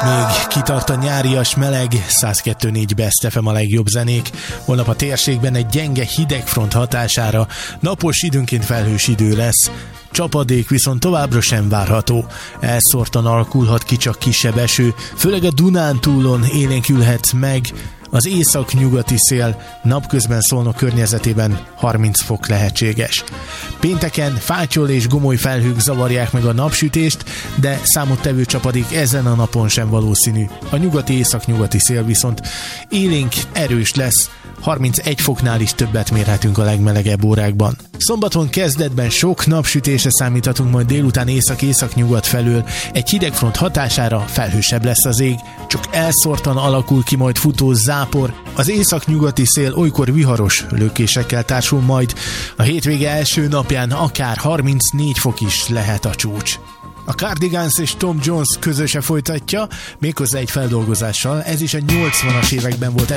még kitart a nyárias meleg, 102.4 Best FM a legjobb zenék. Holnap a térségben egy gyenge hidegfront hatására napos, időnként felhős idő lesz. Csapadék viszont továbbra sem várható. Elszórtan alakulhat ki csak kisebb eső, főleg a Dunántúlon élénkülhet meg. Az észak-nyugati szél napközben Szolnok környezetében 30 fok lehetséges. Pénteken fátyol és gomoly felhők zavarják meg a napsütést, de számottevő csapadék ezen a napon sem valószínű. A nyugati-észak-nyugati szél viszont élénk erős lesz, 31 foknál is többet mérhetünk a legmelegebb órákban. Szombaton kezdetben sok napsütésre számíthatunk, majd délután észak-észak-nyugat felől egy hidegfront hatására felhősebb lesz az ég, csak elszórtan alakul ki majd futó zápor. Az észak-nyugati szél olykor viharos lökésekkel társul majd, a hétvége első napján akár 34 fok is lehet a csúcs. A Cardigans és Tom Jones közöse folytatja, méghozzá egy feldolgozással, ez is a 80-as években volt